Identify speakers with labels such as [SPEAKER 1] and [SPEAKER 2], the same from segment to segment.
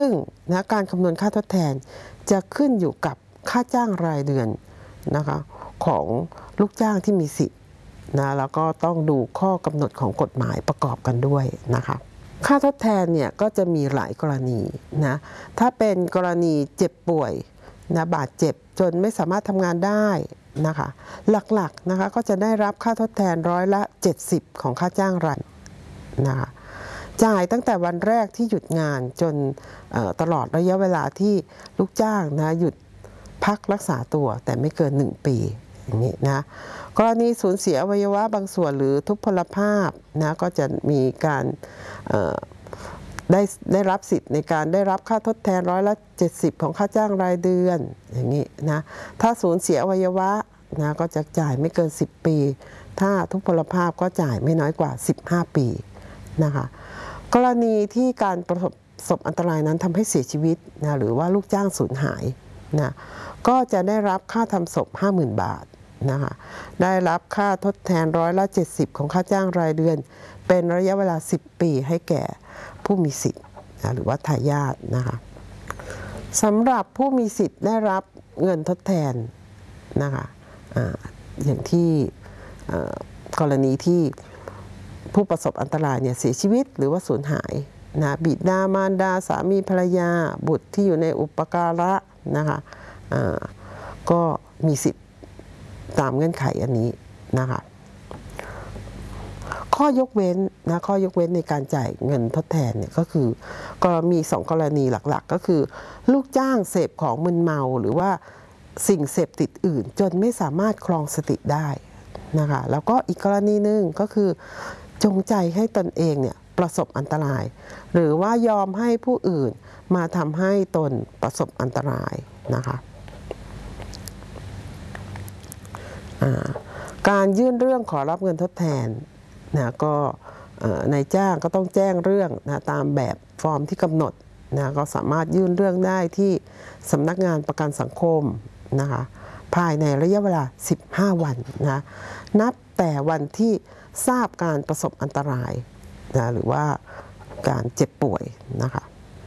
[SPEAKER 1] ซึ่งการคำนวณค่าทดแทนจะขึ้นอยู่กับค่าจ้างรายเดือนนะคะของลูกจ้างที่มีสิทธิ์แล้วก็ต้องดูข้อกำหนดของกฎหมายประกอบกันด้วยนะคะค่าทดแทนเนี่ยก็จะมีหลายกรณีถ้าเป็นกรณีเจ็บป่วยบาดเจ็บจนไม่สามารถทำงานได้นะคะหลักๆนะคะก็จะได้รับค่าทดแทน70%ของค่าจ้างรายนะคะจ่ายตั้งแต่วันแรกที่หยุดงานจนตลอดระยะเวลาที่ลูกจ้างหยุดพักรักษาตัวแต่ไม่เกิน1 ปีอย่างนี้กรณีสูญเสียอวัยวะบางส่วนหรือทุพพลภาพก็จะมีการได้รับสิทธิ์ในการได้รับค่าทดแทน70%ของค่าจ้างรายเดือนอย่างนี้ถ้าสูญเสียอวัยวะก็จะจ่ายไม่เกิน10 ปีถ้าทุพพลภาพก็จ่ายไม่น้อยกว่า15 ปีนะคะกรณีที่การประสบอันตรายนั้นทำให้เสียชีวิตหรือว่าลูกจ้างสูญหายก็จะได้รับค่าทำศพ 50,000 บาทนะคะได้รับค่าทดแทน70%ของค่าจ้างรายเดือนเป็นระยะเวลา10 ปีให้แก่ผู้มีสิทธิ์หรือว่าทายาทนะคะสำหรับผู้มีสิทธิ์ได้รับเงินทดแทนนะคะอย่างที่กรณีที่ผู้ประสบอันตรายเสียชีวิตหรือว่าสูญหายบิดามารดาสามีภรรยาบุตรที่อยู่ในอุปการะนะคะก็มีสิทธิ์ตามเงื่อนไขอันนี้นะคะข้อยกเว้นข้อยกเว้นในการจ่ายเงินทดแทนก็คือก็มี2 กรณีหลักๆก็คือลูกจ้างเสพของมึนเมาหรือว่าสิ่งเสพติดอื่นจนไม่สามารถครองสติได้นะคะแล้วก็อีกกรณีหนึ่งก็คือจงใจให้ตนเองประสบอันตรายหรือว่ายอมให้ผู้อื่นมาทำให้ตนประสบอันตรายนะคะการยื่นเรื่องขอรับเงินทดแทนก็นายจ้างก็ต้องแจ้งเรื่องตามแบบฟอร์มที่กำหนดก็สามารถยื่นเรื่องได้ที่สำนักงานประกันสังคมนะคะภายในระยะเวลา15 วันนับแต่วันที่ทราบการประสบอันตรายหรือว่าการเจ็บป่วยนะคะ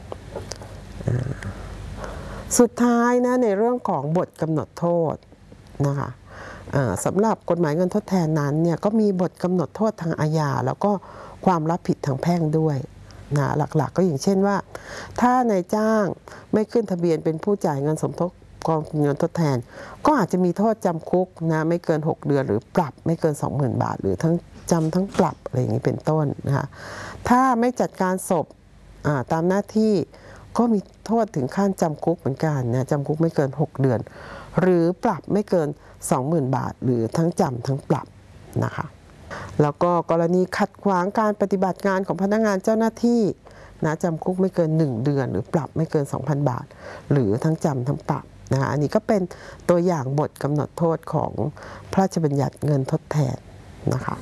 [SPEAKER 1] สุดท้ายในเรื่องของบทกำหนดโทษนะคะสำหรับกฎหมายเงินทดแทนนั้นก็มีบทกำหนดโทษทางอาญาแล้วก็ความรับผิดทางแพ่งด้วยหลักๆก็อย่างเช่นว่าถ้านายจ้างไม่ขึ้นทะเบียนเป็นผู้จ่ายเงินสมทบกองเงินทดแทนก็อาจจะมีโทษจำคุกไม่เกิน6 เดือนหรือปรับไม่เกิน 20,000 บาทหรือทั้งจำทั้งปรับอะไรอย่างนี้เป็นต้นถ้าไม่จัดการศพตามหน้าที่ก็มีโทษถึงขั้นจำคุกเหมือนกันจำคุกไม่เกิน6 เดือนหรือปรับไม่เกิน 20,000 บาทหรือทั้งจำทั้งปรับนะคะแล้วก็กรณีขัดขวางการปฏิบัติงานของพนักงานเจ้าหน้าที่จำคุกไม่เกิน1 เดือนหรือปรับไม่เกิน 2,000 บาทหรือทั้งจำทั้งปรับอันนี้ก็เป็นตัวอย่างบทกำหนดโทษของพระราชบัญญัติเงินทดแทนนะคะ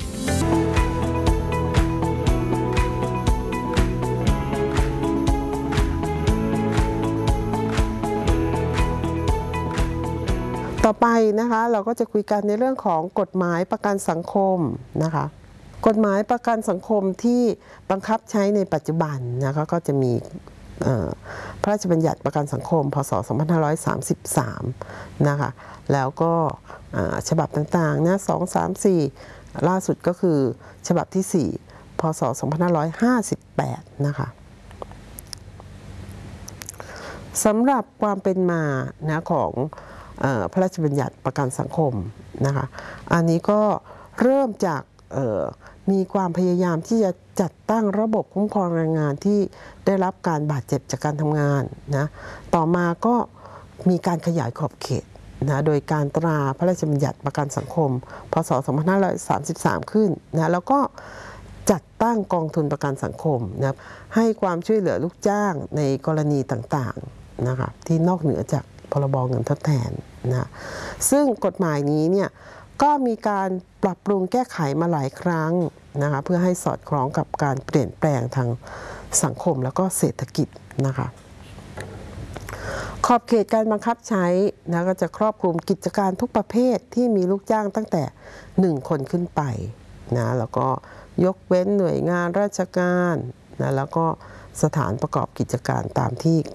[SPEAKER 1] ต่อไปนะคะเราก็จะคุยกันในเรื่องของกฎหมายประกันสังคมนะคะกฎหมายประกันสังคมที่บังคับใช้ในปัจจุบันนะคะก็จะมีพระราชบัญญัติประกันสังคมพ.ศ. 2533นะคะแล้วก็ฉบับต่างๆ2, 3, 4ล่าสุดก็คือฉบับที่4พ.ศ. 2558นะคะสำหรับความเป็นมาของพระราชบัญญัติประกันสังคมนะคะอันนี้ก็เริ่มจากมีความพยายามที่จะจัดตั้งระบบคุ้มครองแรงงานที่ได้รับการบาดเจ็บจากการทำงานต่อมาก็มีการขยายขอบเขตโดยการตราพระราชบัญญัติประกันสังคมพ.ศ. 2533ขึ้นแล้วก็จัดตั้งกองทุนประกันสังคมให้ความช่วยเหลือลูกจ้างในกรณีต่างๆนะคะที่นอกเหนือจากพรบเงินทดแทนซึ่งกฎหมายนี้ก็มีการปรับปรุงแก้ไขมาหลายครั้งนะคะเพื่อให้สอดคล้องกับการเปลี่ยนแปลงทางสังคมแล้วก็เศรษฐกิจนะคะขอบเขตการบังคับใช้ก็จะครอบคลุมกิจการทุกประเภทที่มีลูกจ้างตั้งแต่1 คนขึ้นไปแล้วก็ยกเว้นหน่วยงานราชการแล้วก็สถานประกอบกิจการตามที่